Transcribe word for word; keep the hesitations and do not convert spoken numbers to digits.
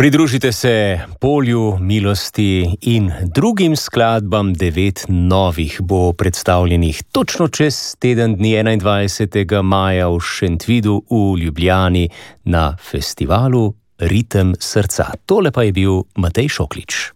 Pridružite se Polju milosti in drugim skladbam. Devet novih bo predstavljenih točno čez teden dni, enaindvajsetega maja v Šentvidu v Ljubljani na festivalu Ritem srca. Tole pa je bil Matej Šoklič.